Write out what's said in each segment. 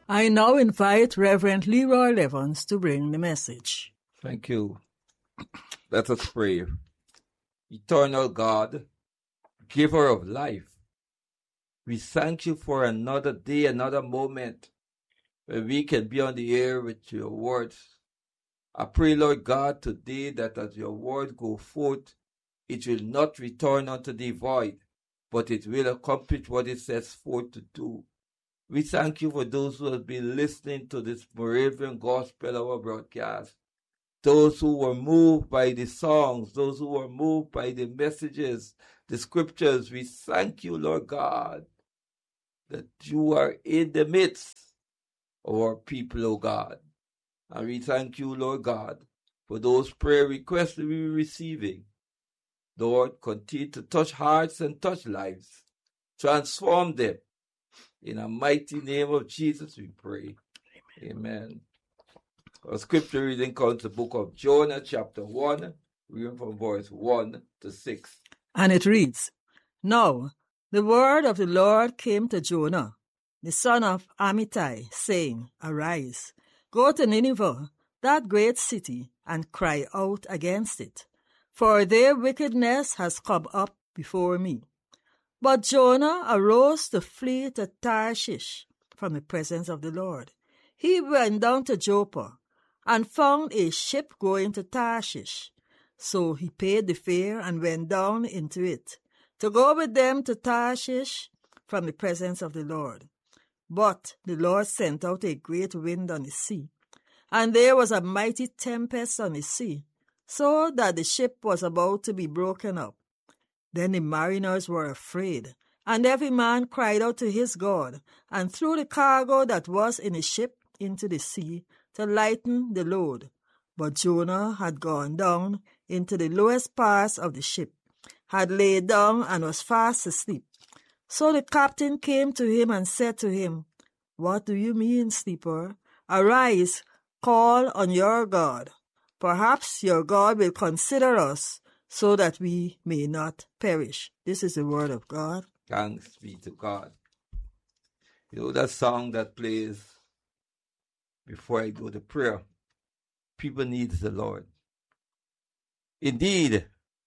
I now invite Reverend Leroy Levens to bring the message. Thank you. Let us pray. Eternal God, giver of life, we thank you for another day, another moment where we can be on the air with your words. I pray, Lord God, today that as your word go forth, it will not return unto thee void, but it will accomplish what it sets forth to do. We thank you for those who have been listening to this Moravian Gospel Hour broadcast. Those who were moved by the songs, those who were moved by the messages, the scriptures, we thank you, Lord God, that you are in the midst of our people, O God. And we thank you, Lord God, for those prayer requests that we are receiving. Lord, continue to touch hearts and touch lives. Transform them. In the mighty name of Jesus, we pray. Amen. Our scripture reading comes the book of Jonah, chapter 1, reading from verse 1 to 6. And it reads, Now the word of the Lord came to Jonah, the son of Amittai, saying, Arise, go to Nineveh, that great city, and cry out against it, for their wickedness has come up before me. But Jonah arose to flee to Tarshish from the presence of the Lord. He went down to Joppa and found a ship going to Tarshish. So he paid the fare and went down into it, to go with them to Tarshish from the presence of the Lord. But the Lord sent out a great wind on the sea, and there was a mighty tempest on the sea, so that the ship was about to be broken up. Then the mariners were afraid, and every man cried out to his God, and threw the cargo that was in the ship into the sea to lighten the load. But Jonah had gone down into the lowest parts of the ship, had laid down, and was fast asleep. So the captain came to him and said to him, What do you mean, sleeper? Arise, call on your God. Perhaps your God will consider us, so that we may not perish. This is the word of God. Thanks be to God. You know that song that plays before I go to prayer? People need the Lord. Indeed,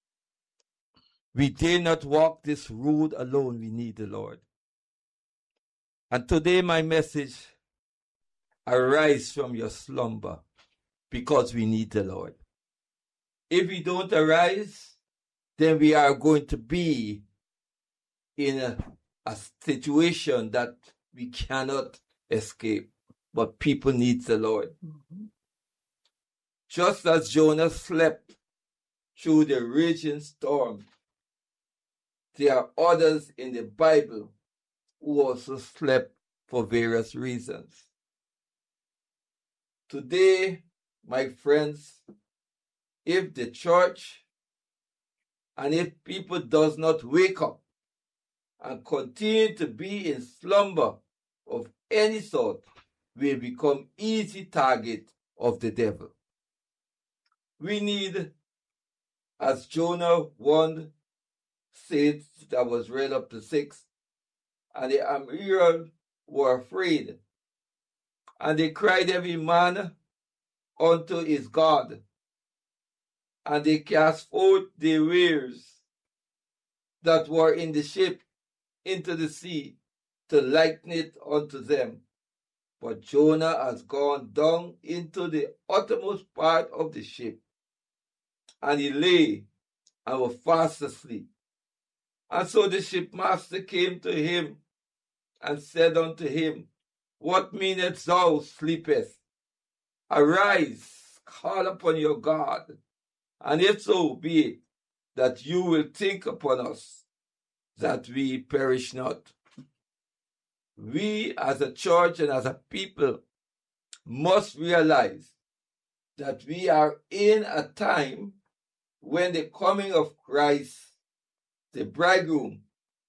we dare not walk this road alone. We need the Lord. And today my message, arise from your slumber, because we need the Lord. If we don't arise, then we are going to be in a situation that we cannot escape. But people need the Lord. Mm-hmm. Just as Jonah slept through the raging storm, there are others in the Bible who also slept for various reasons. Today, my friends, if the church and if people does not wake up and continue to be in slumber of any sort, will become easy target of the devil. We need, as Jonah 1 said, that was read up to 6, and the Amira were afraid, and they cried every man unto his God, and they cast forth the wares that were in the ship into the sea to lighten it unto them. But Jonah has gone down into the uttermost part of the ship, and he lay and was fast asleep. And so the shipmaster came to him and said unto him, What meanest thou sleepest? Arise, call upon your God, and if so be it that you will think upon us, that we perish not. We as a church and as a people must realize that we are in a time when the coming of Christ, the bridegroom,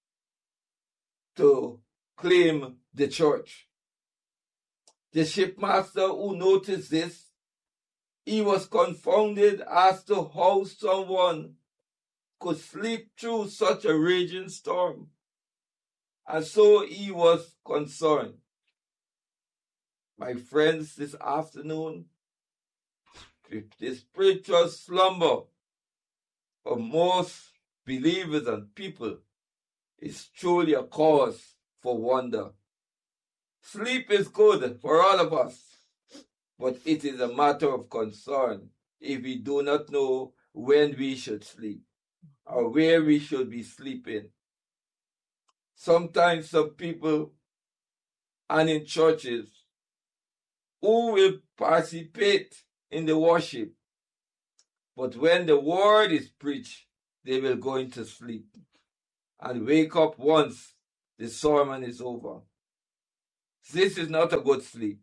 to claim the church. The shipmaster who noticed this, he was confounded as to how someone could sleep through such a raging storm. And so he was concerned. My friends, this afternoon, the spiritual slumber of most believers and people is truly a cause for wonder. Sleep is good for all of us, but it is a matter of concern if we do not know when we should sleep or where we should be sleeping. Sometimes some people and in churches who will participate in the worship, but when the word is preached, they will go into sleep and wake up once the sermon is over. This is not a good sleep,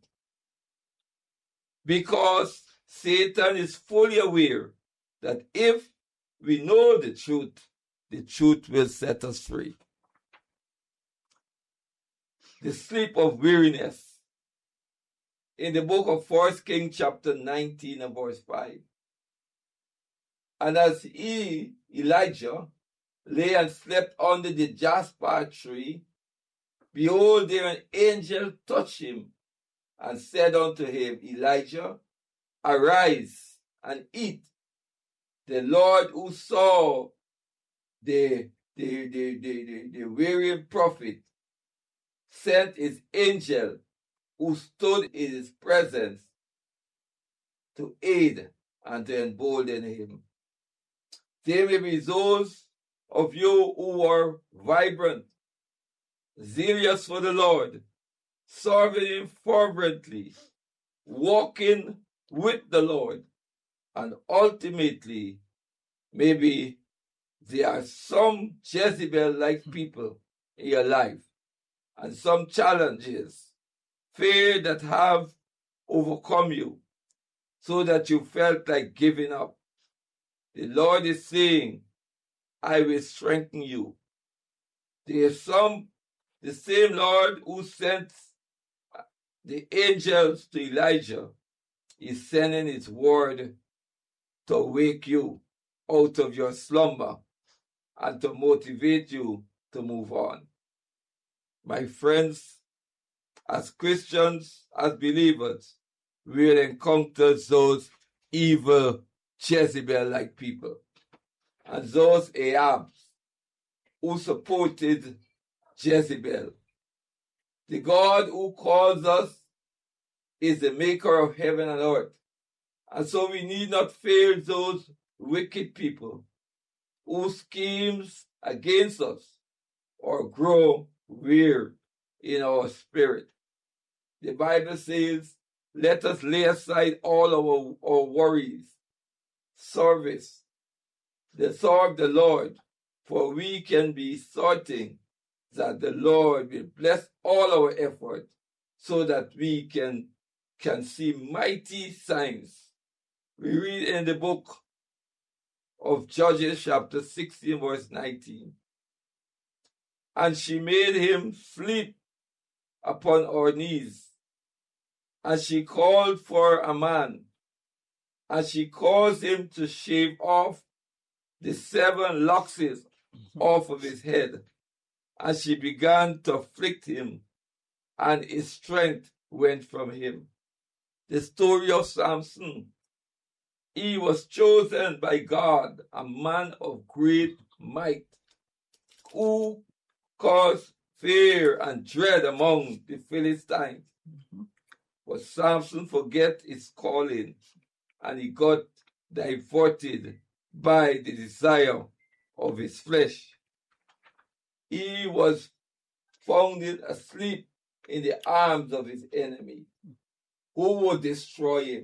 because Satan is fully aware that if we know the truth will set us free. The sleep of weariness. In the book of 1 Kings chapter 19 and verse 5. And as Elijah, lay and slept under the jasper tree, behold, there an angel touched him and said unto him, Elijah, arise and eat. The Lord who saw the weary prophet sent his angel who stood in his presence to aid and to embolden him. There may be those of you who are vibrant, zealous for the Lord, serving him fervently, walking with the Lord, and ultimately, maybe there are some Jezebel-like people in your life, and some challenges, fear that have overcome you, so that you felt like giving up. The Lord is saying, I will strengthen you. The same Lord who sent the angels to Elijah is sending his word to wake you out of your slumber and to motivate you to move on. My friends, as Christians, as believers, we will encounter those evil Jezebel-like people and those Ahabs who supported Jezebel. The God who calls us is the maker of heaven and earth. And so we need not fear those wicked people who schemes against us or grow weird in our spirit. The Bible says, let us lay aside all our worries, serve the Lord, for we can be certain that the Lord will bless all our effort so that we can see mighty signs. We read in the book of Judges chapter 16 verse 19. And she made him sleep upon our knees. And she called for a man. And she caused him to shave off the 7 locks off of his head. And she began to afflict him, and his strength went from him. The story of Samson. He was chosen by God, a man of great might, who caused fear and dread among the Philistines. But Samson forget his calling, and he got diverted by the desire of his flesh. He was found asleep in the arms of his enemy, who would destroy him.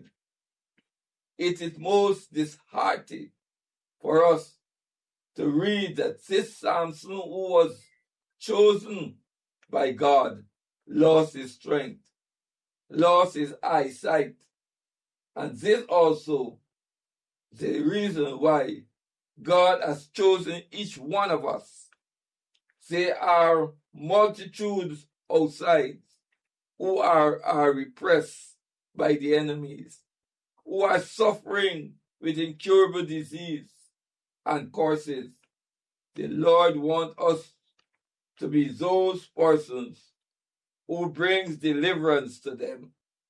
It is most disheartening for us to read that this Samson, who was chosen by God, lost his strength, lost his eyesight. And this also the reason why God has chosen each one of us. There are multitudes outside who are repressed by the enemies, who are suffering with incurable disease and curses. The Lord wants us to be those persons who brings deliverance to them,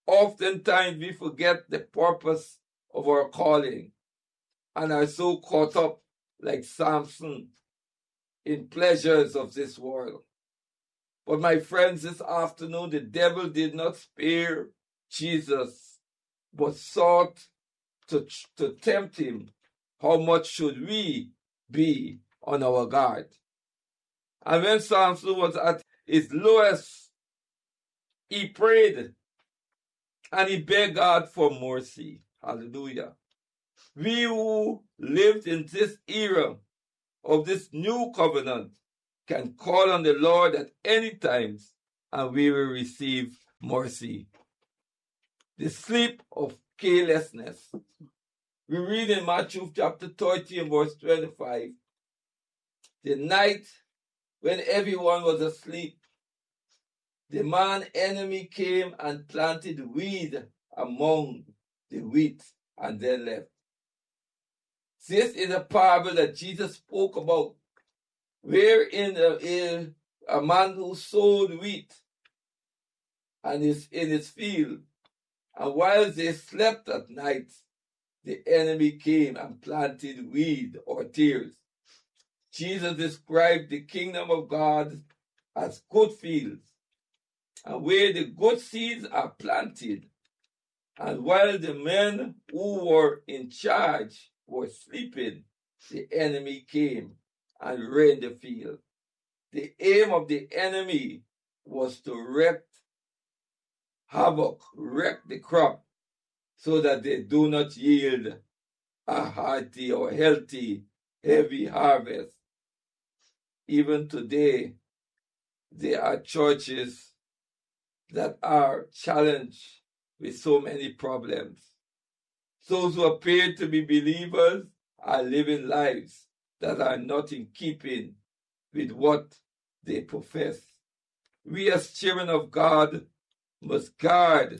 Oftentimes we forget the purpose of our calling and are so caught up like Samson in pleasures of this world. But my friends, this afternoon, the devil did not spare Jesus, but sought to tempt him. How much should we be on our guard? And when Samson was at his lowest, he prayed and he begged God for mercy. Hallelujah. We who lived in this era of this new covenant can call on the Lord at any time and we will receive mercy. The sleep of carelessness. We read in Matthew chapter 30 and verse 25. The night when everyone was asleep, the man enemy came and planted weed among the wheat and then left. This is a parable that Jesus spoke about, wherein a man who sowed wheat and is in his field, and while they slept at night, the enemy came and planted weed or tares. Jesus described the kingdom of God as good fields, and where the good seeds are planted, and while the men who were in charge were sleeping, the enemy came and rained the field. The aim of the enemy was to wreak havoc, wreck the crop, so that they do not yield a hearty or healthy, heavy harvest. Even today, there are churches that are challenged with so many problems. Those who appear to be believers are living lives that are not in keeping with what they profess. We as children of God must guard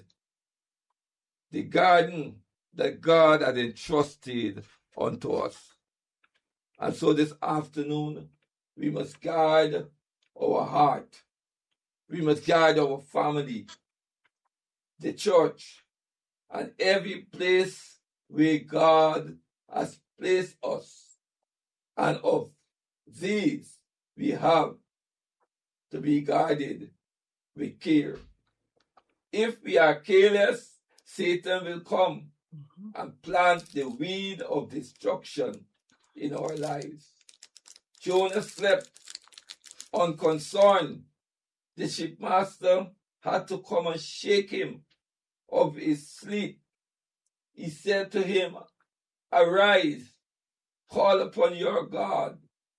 the garden that God had entrusted unto us. And so this afternoon, we must guard our heart. We must guard our family, the church, and every place where God has placed us. And of these, we have to be guarded with care. If we are careless, Satan will come and plant the weed of destruction in our lives. Jonah slept unconcerned. The shipmaster had to come and shake him of his sleep. He said to him, "Arise, call upon your God."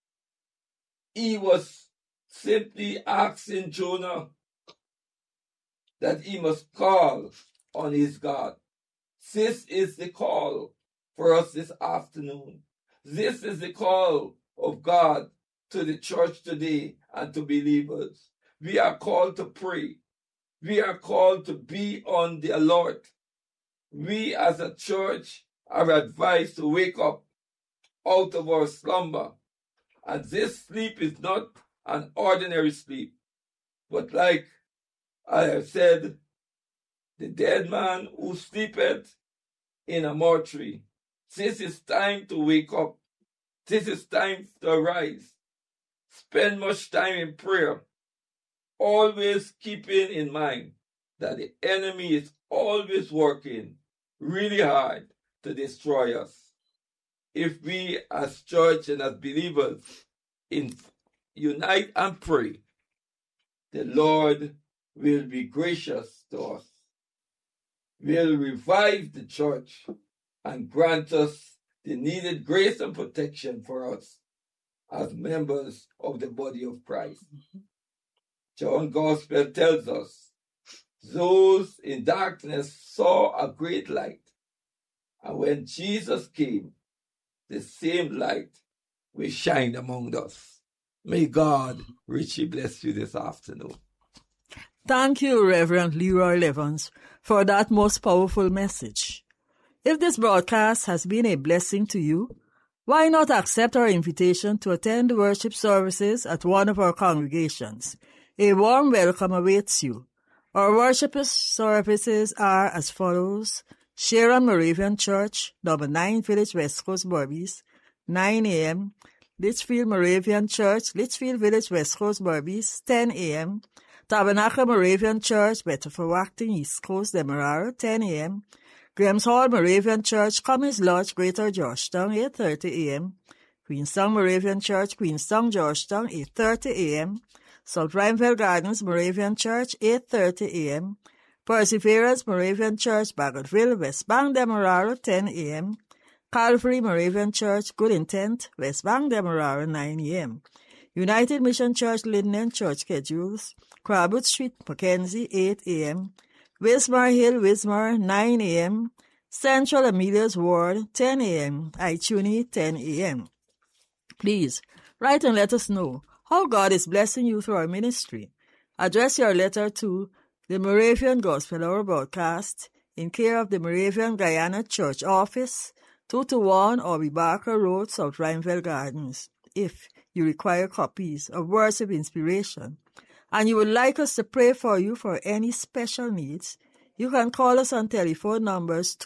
He was simply asking Jonah that he must call on his God. This is the call for us this afternoon. This is the call of God to the church today and to believers. We are called to pray. We are called to be on the alert. We as a church are advised to wake up out of our slumber. And this sleep is not an ordinary sleep, but like I have said, the dead man who sleepeth in a mortuary. This is time to wake up. This is time to arise. Spend much time in prayer, always keeping in mind that the enemy is always working really hard to destroy us. If we as church and as believers unite and pray, the Lord will be gracious to us, will revive the church and grant us the needed grace and protection for us as members of the body of Christ. John's Gospel tells us, those in darkness saw a great light, and when Jesus came, the same light will shine among us. May God richly bless you this afternoon. Thank you, Reverend Leroy Levens, for that most powerful message. If this broadcast has been a blessing to you, why not accept our invitation to attend the worship services at one of our congregations? A warm welcome awaits you. Our worship services are as follows. Sharon Moravian Church, number 9 Village, West Coast, Berbice, 9 a.m. Litchfield Moravian Church, Litchfield Village, West Coast, Berbice, 10 a.m. Tabernacle Moravian Church, Betterforwacting, East Coast, Demerara, 10 a.m. Graham's Hall Moravian Church, Cummins Lodge, Greater Georgetown, 8:30 a.m. Queenstown Moravian Church, Queenstown, Georgetown, 8:30 a.m. South Rhineville Gardens Moravian Church, 8:30 a.m. Perseverance Moravian Church, Bagotville, West Bank, Demerara, 10 a.m. Calvary Moravian Church, Good Intent, West Bank, Demerara, 9 a.m. United Mission Church, Linden, Church Schedules, Crabwood Street, Mackenzie, 8 a.m. Wismar Hill, Wismar, 9 a.m. Central Amelia's Ward, 10 a.m. iTunes, 10 a.m. Please, write and let us know how God is blessing you through our ministry. Address your letter to the Moravian Gospel Hour Broadcast in care of the Moravian Guyana Church Office, 221 Orby Barker Road, South Rhineville Gardens. If you require copies of Words of Inspiration and you would like us to pray for you for any special needs, you can call us on telephone numbers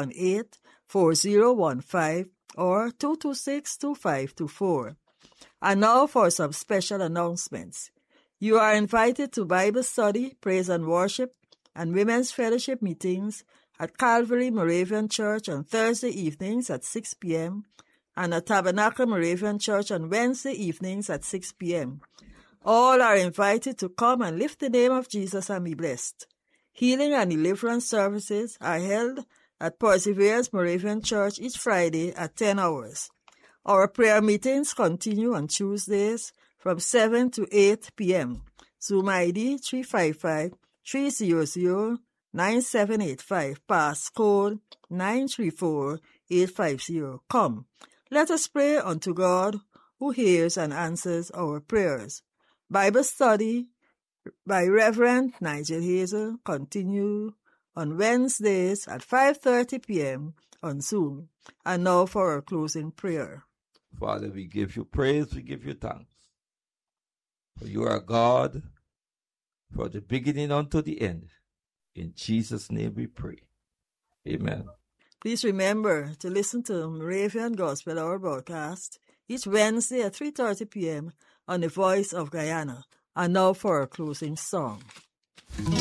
218-4015 or 226-2524. And now for some special announcements. You are invited to Bible study, praise and worship, and women's fellowship meetings at Calvary Moravian Church on Thursday evenings at 6 p.m. and at Tabernacle Moravian Church on Wednesday evenings at 6 p.m. All are invited to come and lift the name of Jesus and be blessed. Healing and deliverance services are held at Perseverance Moravian Church each Friday at 10 hours. Our prayer meetings continue on Tuesdays from 7 to 8 p.m. Zoom ID 355-300-9785, passcode 934850. Come, let us pray unto God who hears and answers our prayers. Bible study by Reverend Nigel Hazel continue on Wednesdays at 5:30 p.m. on Zoom. And now for our closing prayer. Father, we give you praise, we give you thanks. For you are God, from the beginning unto the end. In Jesus' name we pray. Amen. Please remember to listen to Moravian Gospel Hour broadcast each Wednesday at 3:30 p.m. on the Voice of Guyana. And now for our closing song.